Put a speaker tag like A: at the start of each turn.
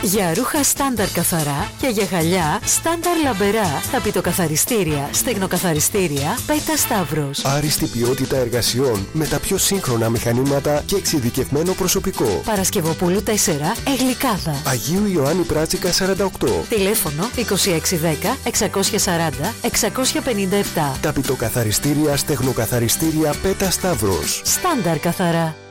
A: Για ρούχα στάνταρ καθαρά και για χαλιά στάνταρ λαμπερά. Ταπητοκαθαριστήρια, στεγνοκαθαριστήρια, Πέτα Σταύρος.
B: Άριστη ποιότητα εργασιών με τα πιο σύγχρονα μηχανήματα και εξειδικευμένο προσωπικό.
A: Παρασκευοπούλου 4, Εγλικάδα.
B: Αγίου Ιωάννη Πράτσικα 48.
A: Τηλέφωνο 2610 640 657.
B: Ταπητοκαθαριστήρια, στεγνοκαθαριστήρια, Πέτα Σταύρος.
A: Στάνταρ καθαρά.